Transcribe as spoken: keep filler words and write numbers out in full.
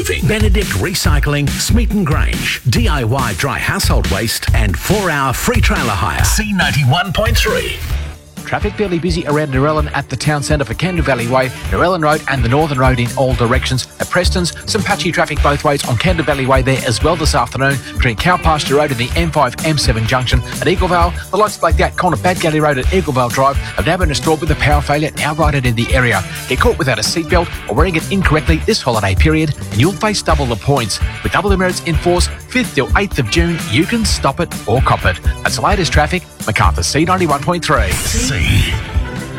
Moving, Benedict Recycling, Smeaton Grange, D I Y dry household waste and four hour free trailer hire. C ninety-one point three. Traffic fairly busy around Narellan at the town centre for Kendall Valley Way, Narellan Road and the Northern Road in all directions. At Preston's, some patchy traffic both ways on Kendall Valley Way there as well this afternoon between Cow Pasture Road and the M five M seven junction. At Eaglevale, the lights like that corner Bad Galley Road at Eaglevale Drive have now been restored with a power failure now righted in the area. Get caught without a seatbelt or wearing it incorrectly this holiday period and you'll face double the points. With double demerits in force fifth till eighth of June, you can stop it or cop it. That's the latest traffic. MacArthur C ninety-one point three. C